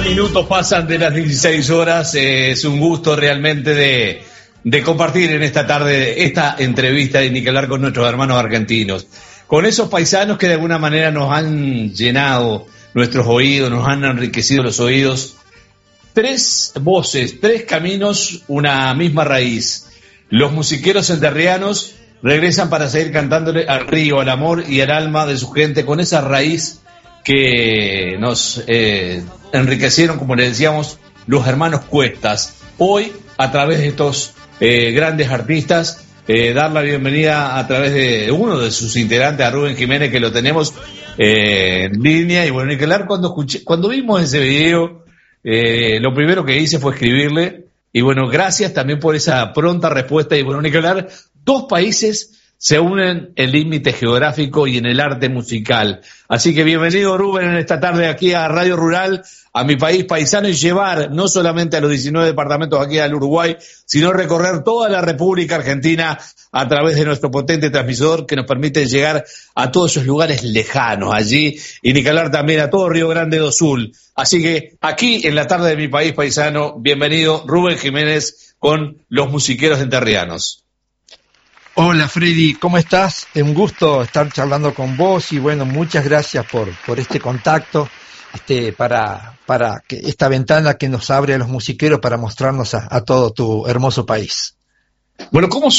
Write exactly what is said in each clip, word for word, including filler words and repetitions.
minutos pasan de las dieciséis horas. Eh, es un gusto realmente de, de compartir en esta tarde esta entrevista y ni que hablar con nuestros hermanos argentinos. Con esos paisanos que de alguna manera nos han llenado nuestros oídos, nos han enriquecido los oídos. Tres voces, tres caminos, una misma raíz. Los musiqueros entrerrianos regresan para seguir cantándole al río, al amor y al alma de su gente con esa raíz que nos eh, enriquecieron, como le decíamos, los hermanos Cuestas. Hoy, a través de estos eh, grandes artistas, eh, dar la bienvenida a través de uno de sus integrantes, a Rubén Jiménez, que lo tenemos eh, en línea. Y bueno, Nicolás, cuando escuché, cuando vimos ese video, eh, lo primero que hice fue escribirle. Y bueno, gracias también por esa pronta respuesta. Y bueno, Nicolás, dos países se unen en el límite geográfico y en el arte musical. Así que bienvenido, Rubén, en esta tarde aquí a Radio Rural, a mi país paisano, y llevar no solamente a los diecinueve departamentos aquí al Uruguay, sino recorrer toda la República Argentina a través de nuestro potente transmisor que nos permite llegar a todos esos lugares lejanos allí, y ni que hablar también a todo Río Grande do Sul. Así que aquí en la tarde de mi país paisano, bienvenido Rubén Jiménez con los musiqueros entrerrianos. Hola Freddy, ¿cómo estás? Es un gusto estar charlando con vos y bueno, muchas gracias por, por este contacto, este, para, para que esta ventana que nos abre a los musiqueros para mostrarnos a, a todo tu hermoso país. Bueno, ¿cómo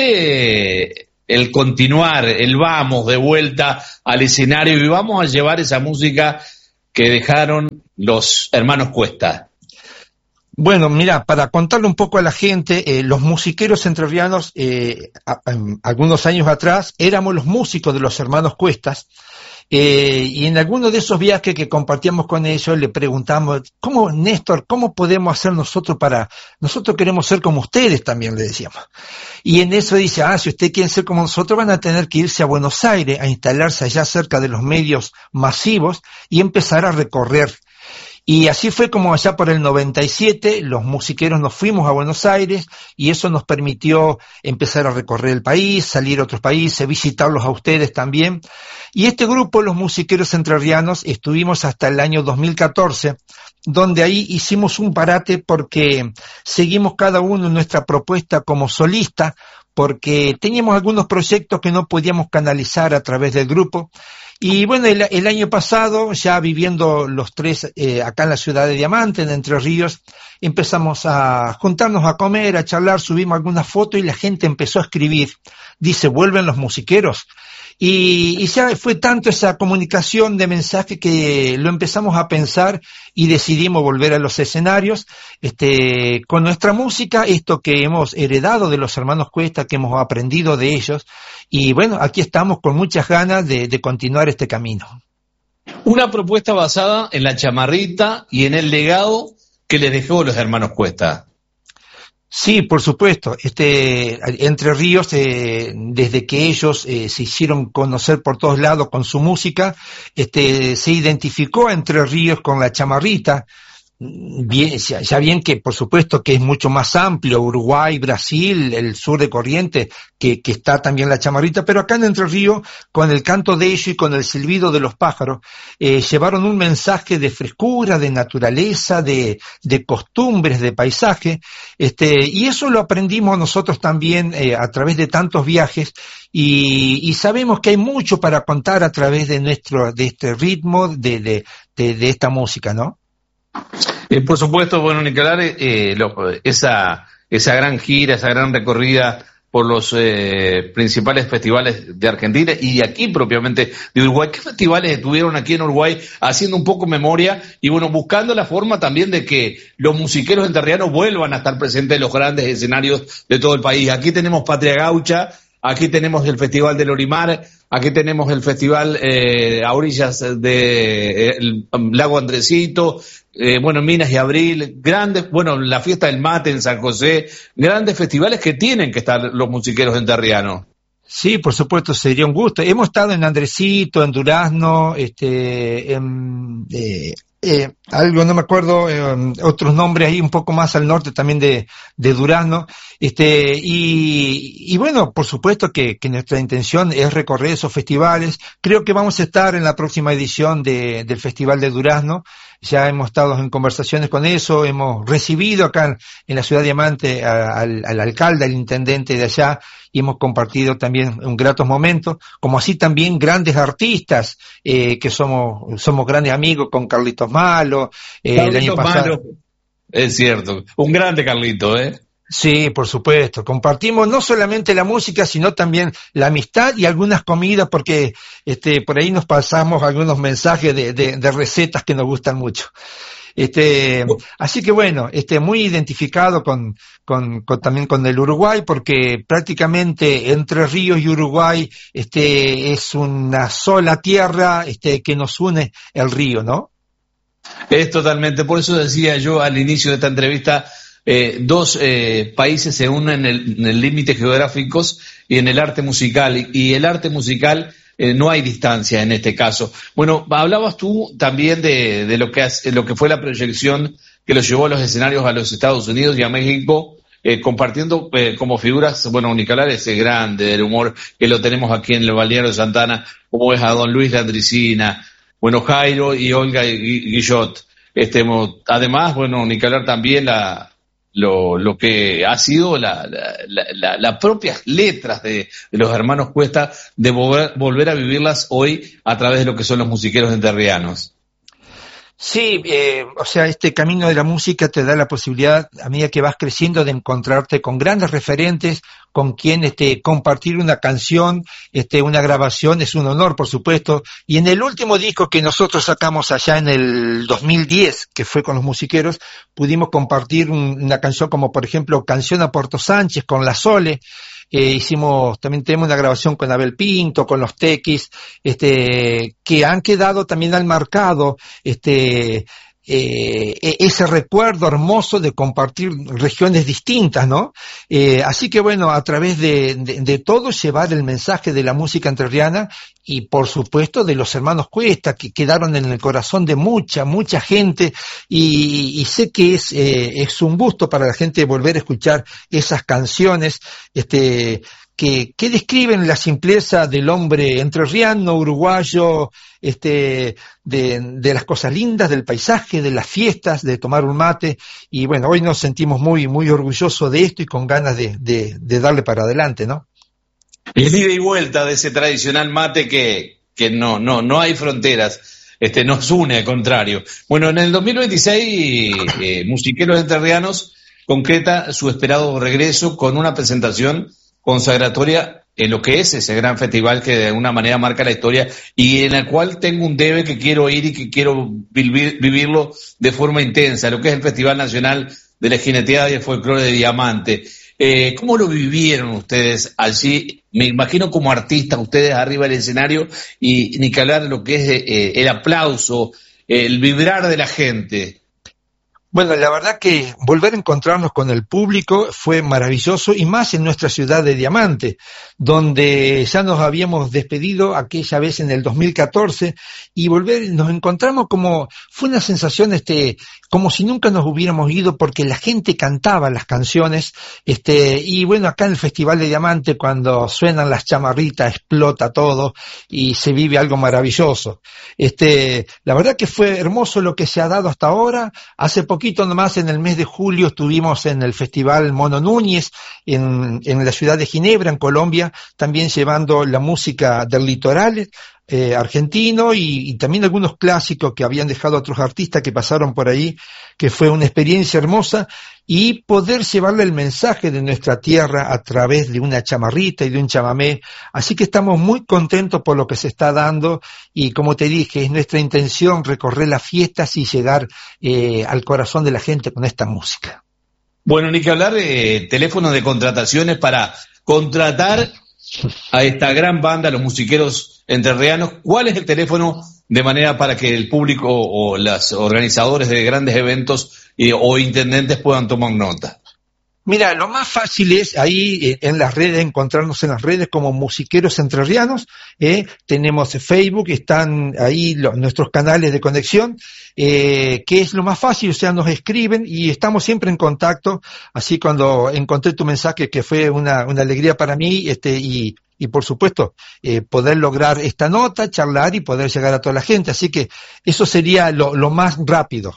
surge el continuar, el vamos de vuelta al escenario y vamos a llevar esa música que dejaron los hermanos Cuesta? Bueno, mira, para contarle un poco a la gente, eh, los musiqueros entrerrianos, eh, a, a, algunos años atrás, éramos los músicos de los hermanos Cuestas, eh, y en alguno de esos viajes que compartíamos con ellos, le preguntamos, ¿cómo, Néstor, cómo podemos hacer nosotros para, nosotros queremos ser como ustedes también, le decíamos. Y en eso dice, ah, si ustedes quieren ser como nosotros, van a tener que irse a Buenos Aires, a instalarse allá cerca de los medios masivos y empezar a recorrer. Y así fue como allá por el noventa y siete los musiqueros nos fuimos a Buenos Aires y eso nos permitió empezar a recorrer el país, salir a otros países, visitarlos a ustedes también. Y este grupo, los musiqueros entrerrianos, estuvimos hasta el año dos mil catorce, donde ahí hicimos un parate porque seguimos cada uno nuestra propuesta como solista, porque teníamos algunos proyectos que no podíamos canalizar a través del grupo. Y bueno, el, el año pasado, ya viviendo los tres eh, acá en la ciudad de Diamante, en Entre Ríos, empezamos a juntarnos a comer, a charlar, subimos algunas fotos y la gente empezó a escribir. Dice, vuelven los musiqueros. Y, y ya fue tanto esa comunicación de mensaje que lo empezamos a pensar y decidimos volver a los escenarios, este, con nuestra música, esto que hemos heredado de los hermanos Cuesta, que hemos aprendido de ellos, y bueno, aquí estamos con muchas ganas de, de continuar este camino. Una propuesta basada en la chamarrita y en el legado que les dejó los hermanos Cuesta. Sí, por supuesto. Este, Entre Ríos, eh, desde que ellos eh, se hicieron conocer por todos lados con su música, este, se identificó a Entre Ríos con la chamarrita. Bien, ya, ya bien que por supuesto que es mucho más amplio, Uruguay, Brasil, el sur de Corrientes, que, que está también la chamarrita, pero acá en Entre Ríos, con el canto de ellos y con el silbido de los pájaros, eh, llevaron un mensaje de frescura, de naturaleza, de, de costumbres, de paisaje, este, y eso lo aprendimos nosotros también eh, a través de tantos viajes, y, y sabemos que hay mucho para contar a través de nuestro, de este ritmo, de, de, de, de esta música, ¿no? Eh, por supuesto, bueno, Nicolás, eh, lo, esa, esa gran gira, esa gran recorrida por los eh, principales festivales de Argentina y aquí propiamente de Uruguay. ¿Qué festivales estuvieron aquí en Uruguay haciendo un poco memoria y bueno, buscando la forma también de que los musiqueros entrerrianos vuelvan a estar presentes en los grandes escenarios de todo el país? Aquí tenemos Patria Gaucha, aquí tenemos el Festival del Olimar, aquí tenemos el Festival eh, a orillas del de, Lago Andresito, eh, bueno, Minas y Abril, grandes, bueno, la Fiesta del Mate en San José, grandes festivales que tienen que estar los musiqueros entrerrianos. Sí, por supuesto, sería un gusto. Hemos estado en Andresito, en Durazno, este, en, eh, eh, algo, no me acuerdo, eh, otros nombres ahí un poco más al norte también de, de Durazno, este, y, y bueno, por supuesto que, que nuestra intención es recorrer esos festivales. Creo que vamos a estar en la próxima edición de, del Festival de Durazno, ya hemos estado en conversaciones con eso, hemos recibido acá en la ciudad de Diamante a, al, al alcalde, al intendente de allá, y hemos compartido también un gratos momentos, como así también grandes artistas, eh, que somos, somos grandes amigos con Carlitos Malo, eh, Carlitos el año pasado. Malo, es cierto, un grande Carlito, ¿eh? Sí, por supuesto. Compartimos no solamente la música, sino también la amistad y algunas comidas, porque este, por ahí nos pasamos algunos mensajes de, de, de recetas que nos gustan mucho. Este, así que bueno, este, muy identificado con, con, con también con el Uruguay, porque prácticamente Entre Ríos y Uruguay, este, es una sola tierra, este, que nos une el río, ¿no? Es totalmente, por eso decía yo al inicio de esta entrevista, Eh, dos eh, países se unen en el límite geográficos y en el arte musical, y, y el arte musical eh, no hay distancia en este caso. Bueno, hablabas tú también de, de lo que has, lo que fue la proyección que los llevó a los escenarios a los Estados Unidos y a México, eh, compartiendo eh, como figuras, bueno, Nicalar ese grande del humor que lo tenemos aquí en el Balneario de Santana, como es a don Luis Landricina, bueno, Jairo y Olga Guillot. Este, además, bueno, Nicalar también la Lo, lo que ha sido la, la, la, la propias letras de, de los hermanos Cuesta, de volver, volver a vivirlas hoy a través de lo que son los musiqueros entrerrianos. Sí, eh, o sea, este camino de la música te da la posibilidad, a medida que vas creciendo, de encontrarte con grandes referentes, con quien este, compartir una canción, este, una grabación, es un honor, por supuesto. Y en el último disco que nosotros sacamos allá en el dos mil diez, que fue con los musiqueros, pudimos compartir un, una canción como, por ejemplo, Canción a Puerto Sánchez, con La Sole. Eh, hicimos, también tenemos una grabación con Abel Pinto, con los Tequis, este, que han quedado también al marcado, este, eh, ese recuerdo hermoso de compartir regiones distintas, ¿no? Eh, así que bueno, a través de, de, de todo llevar el mensaje de la música entrerriana y por supuesto de los hermanos Cuesta, que quedaron en el corazón de mucha, mucha gente, y, y sé que es, eh, es un gusto para la gente volver a escuchar esas canciones, este, que, que describen la simpleza del hombre entrerriano, uruguayo, este, de, de las cosas lindas, del paisaje, de las fiestas, de tomar un mate, y bueno, hoy nos sentimos muy, muy orgullosos de esto y con ganas de, de, de darle para adelante, ¿no? El ida y vuelta de ese tradicional mate que, que no, no, no hay fronteras, este, nos une, al contrario. Bueno, en el dos mil veintiséis, eh, Musiqueros Entrerrianos concreta su esperado regreso con una presentación consagratoria en lo que es ese gran festival que de alguna manera marca la historia y en el cual tengo un debe que quiero ir y que quiero vivir, vivirlo de forma intensa, lo que es el Festival Nacional de la Jineteada y el Folclore de Diamante. Eh, ¿Cómo lo vivieron ustedes allí? Me imagino como artistas, ustedes arriba del escenario, y ni que hablar de lo que es eh, el aplauso, el vibrar de la gente. Bueno, la verdad que volver a encontrarnos con el público fue maravilloso, y más en nuestra ciudad de Diamante, donde ya nos habíamos despedido aquella vez en el dos mil catorce, y volver, nos encontramos como, fue una sensación, este, como si nunca nos hubiéramos ido, porque la gente cantaba las canciones, este, y bueno, acá en el Festival de Diamante, cuando suenan las chamarritas, explota todo, y se vive algo maravilloso. Este, la verdad que fue hermoso lo que se ha dado hasta ahora. Hace poquito nomás, en el mes de julio, estuvimos en el Festival Mono Núñez, en, en la ciudad de Ginebra, en Colombia, también llevando la música del litoral, Eh, argentino, y, y también algunos clásicos que habían dejado otros artistas que pasaron por ahí, que fue una experiencia hermosa, y poder llevarle el mensaje de nuestra tierra a través de una chamarrita y de un chamamé. Así que estamos muy contentos por lo que se está dando, y como te dije, es nuestra intención recorrer las fiestas y llegar eh, al corazón de la gente con esta música. Bueno, ni que hablar de teléfonos de contrataciones para contratar a esta gran banda, los Musiqueros Entrerrianos. ¿Cuál es el teléfono de manera para que el público o los organizadores de grandes eventos y, o intendentes puedan tomar nota? Mira, lo más fácil es ahí en las redes, encontrarnos en las redes como Musiqueros Entrerrianos, eh, tenemos Facebook, están ahí los, nuestros canales de conexión, eh, que es lo más fácil, o sea, nos escriben y estamos siempre en contacto. Así cuando encontré tu mensaje, que fue una, una alegría para mí, este, y y por supuesto eh, poder lograr esta nota, charlar y poder llegar a toda la gente. Así que eso sería lo, lo más rápido.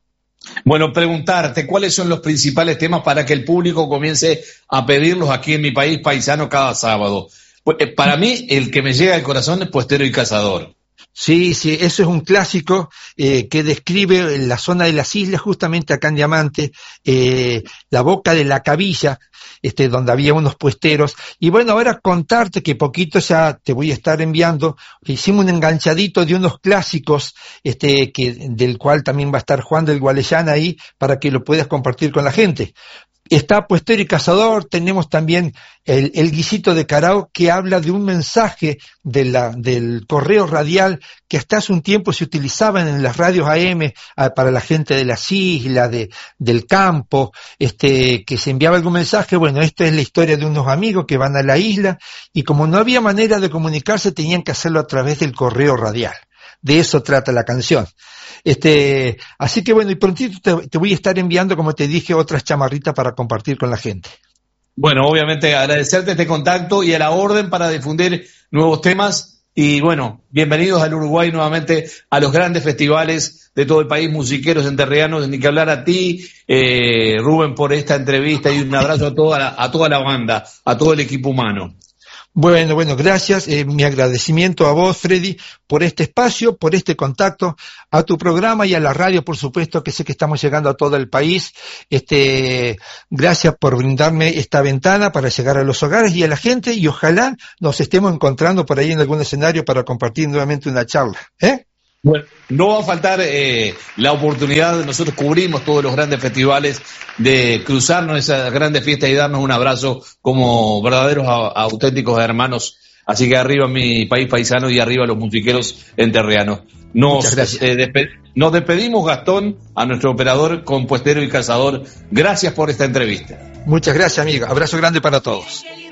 Bueno, preguntarte cuáles son los principales temas para que el público comience a pedirlos aquí en mi país paisano cada sábado. Pues, eh, para mí, el que me llega al corazón es Puestero y Cazador. Sí, sí, eso es un clásico eh, que describe la zona de las islas, justamente acá en Diamante, eh, la boca de la Cabilla, este, donde había unos puesteros. Y bueno, ahora contarte que poquito ya te voy a estar enviando, hicimos un enganchadito de unos clásicos, este, que, del cual también va a estar Juan del Gualeyán ahí, para que lo puedas compartir con la gente. Está Puestero y Cazador, tenemos también el, el guisito de Carao, que habla de un mensaje de la, del correo radial que hasta hace un tiempo se utilizaban en las radios A M a, para la gente de las islas, de, del campo, este, que se enviaba algún mensaje. Bueno, esta es la historia de unos amigos que van a la isla y como no había manera de comunicarse tenían que hacerlo a través del correo radial. De eso trata la canción. Este, así que bueno, y prontito te, te voy a estar enviando, como te dije, otras chamarritas para compartir con la gente. Bueno, obviamente agradecerte este contacto y a la orden para difundir nuevos temas. Y bueno, bienvenidos al Uruguay nuevamente, a los grandes festivales de todo el país, musiqueros enterrianos. Ni que hablar a ti, eh, Rubén, por esta entrevista, y un abrazo a toda la, a toda la banda, a todo el equipo humano. Bueno, bueno, gracias. Eh, mi agradecimiento a vos, Freddy, por este espacio, por este contacto, a tu programa y a la radio, por supuesto, que sé que estamos llegando a todo el país. Este, gracias por brindarme esta ventana para llegar a los hogares y a la gente, y ojalá nos estemos encontrando por ahí en algún escenario para compartir nuevamente una charla, ¿eh? Bueno, no va a faltar eh, la oportunidad. Nosotros cubrimos todos los grandes festivales, de cruzarnos esas grandes fiestas y darnos un abrazo como verdaderos a, auténticos hermanos. Así que arriba mi país paisano y arriba los musiqueros enterrianos. Nos, eh, despe- nos despedimos, Gastón, a nuestro operador con Puestero y Cazador. Gracias por esta entrevista. Muchas gracias, amiga. Abrazo grande para todos.